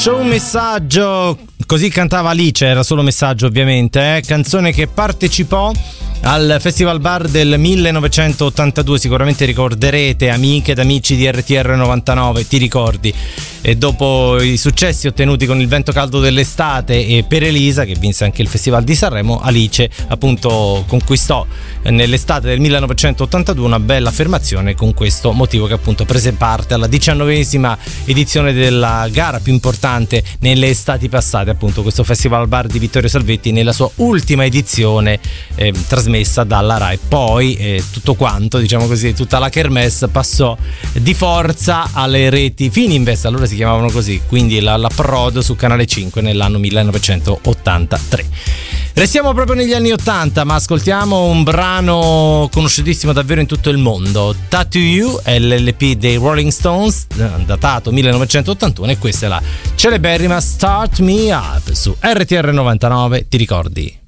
C'è un messaggio, così cantava Alice, era solo messaggio ovviamente, canzone che partecipò al Festival Bar del 1982, sicuramente ricorderete, amiche ed amici di RTR 99, ti ricordi? E dopo i successi ottenuti con Il vento caldo dell'estate e Per Elisa, che vinse anche il Festival di Sanremo, Alice appunto conquistò nell'estate del 1982 una bella affermazione con questo motivo, che appunto prese parte alla 19esima edizione della gara più importante nelle estati passate, appunto questo Festival Bar di Vittorio Salvetti nella sua ultima edizione trasmessa dalla Rai. Poi tutto quanto, diciamo così, tutta la kermesse passò di forza alle reti Fininvest, allora si chiamavano così, quindi la Prod su Canale 5 nell'anno 1983. Restiamo proprio negli anni 80, ma ascoltiamo un brano conosciutissimo davvero in tutto il mondo. Tattoo You è l'LP dei Rolling Stones, datato 1981, e questa è la celeberrima Start Me Up su RTR 99, ti ricordi?